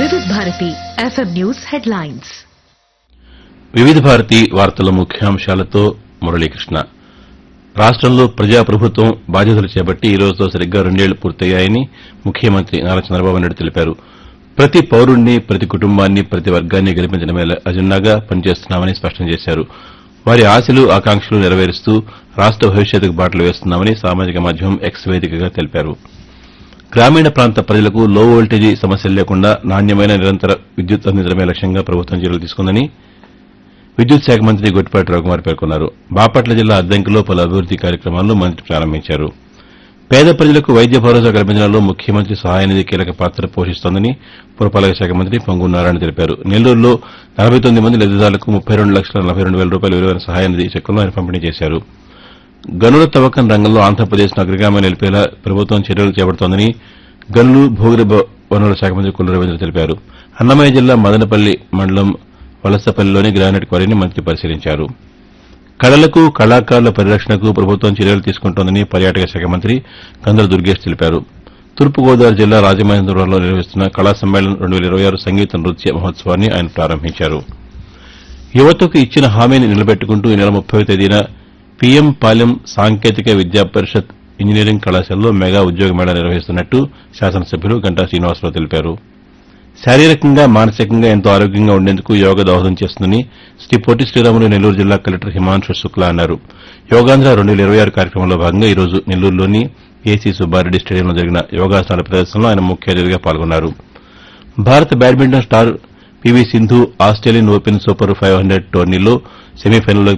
వివిధ Bharati FM news headlines. వివిధ భారతి వార్తల ముఖ్యాంశాలతో మురళీకృష్ణ. రాష్టంలో ప్రజాప్రభుత్వం బాధ్యతలు చేపట్టి ఈ రోజుతో సరిగ్గా 2 ఏళ్లు పూర్తయ్యాయని ముఖ్యమంత్రి నారా చంద్రబాబు నాయుడు తెలిపారు. ప్రతి పౌరుణ్ణి, ప్రతి కుటుంబాన్ని, ప్రతి వర్గాన్ని గెలిపించడమే అజెండాగా పనిచేస్తున్నామని స్పష్టం చేశారు. వారి ఆశలు, ఆకాంక్షలు నెరవేరుస్తూ రాష్ట భవిష్యత్తుకు బాటలు వేస్తున్నామని సామాజిక మాధ్యమం ఎక్స్ వేదికగా తెలిపారు. గ్రామీణ ప్రాంత ప్రజలకు లో వోల్టేజీ సమస్యలు లేకుండా నాణ్యమైన నిరంతర విద్యుత్ అందించడమే లక్ష్యంగా ప్రభుత్వం చర్యలు తీసుకుందని విద్యుత్ శాఖ మంత్రి గొట్టిపాటి రఘుమార్ పేర్కొన్నారు. బాపట్ల జిల్లా అద్దంకిలో పలు అభివృద్ది కార్యక్రమాలను మంత్రి ప్రారంభించారు. పేద ప్రజలకు వైద్య భరోసా కల్పించడంలో ముఖ్యమంత్రి సహాయనిధి కీలక పాత్ర పోషిస్తోందని పురపాలక శాఖ మంత్రి పొంగూరు నారాయణ తెలిపారు. నెల్లూరులో 49 మంది లబ్దిదారులకు 32,42,000 రూపాయల విలువైన సహాయనిధి చెక్కులను ఆయన పంపిణీ చేశారు. గనుల తవ్వకం రంగంలో ఆంధ్రప్రదేశ్ను అగ్రగామి నిలిపేలా ప్రభుత్వం చర్యలు చేపడుతోందని గనులు, భూగర్భ వనరుల శాఖ మంత్రి కొల్లు రవీంద్ర తెలిపారు. అన్నమయ్య జిల్లా మదనపల్లి మండలం వలసపల్లిలోని గ్రానైట్ క్వారీని మంత్రి పరిశీలించారు. కళలకు, కళాకారుల పరిరక్షణకు ప్రభుత్వం చర్యలు తీసుకుంటోందని పర్యాటక శాఖ మంత్రి కందుల దుర్గేష్ తెలిపారు. తూర్పుగోదావరి జిల్లా రాజమహేంద్రవరంలో నిర్వహిస్తున్న కళా సమ్మేళనం 2026 సంగీత నృత్య మహోత్సవాన్ని ఆయన ప్రారంభించారు. యువతకు ఇచ్చిన హామీని నిలబెట్టుకుంటూ ఈ నెల 30వ తేదీన పీఎం పాలెం సాంకేతిక విద్యా పరిషత్ ఇంజనీరింగ్ కళాశాలలో మెగా ఉద్యోగ మేళా నిర్వహిస్తున్నట్టు శాసనసభ్యులు గంటా శ్రీనివాసరావు తెలిపారు. శారీరకంగా, మానసికంగా ఎంతో ఆరోగ్యంగా ఉండేందుకు యోగా దోహదం చేస్తుందని శ్రీ పొట్టి శ్రీరాములు నెల్లూరు జిల్లా కలెక్టర్ హిమాంశు శుక్లా అన్నారు. యోగాంధ్ర 2026 కార్యక్రమంలో భాగంగా ఈ రోజు నెల్లూరులోని ఏసీ సుబ్బారెడ్డి స్టేడియంలో జరిగిన యోగాసనాల ప్రదర్శనలో ఆయన ముఖ్య అతిథిగా పాల్గొన్నారు. భారత badminton star PV Sindhu Australian open super 500 టోర్నీలో సెమీఫైనల్లో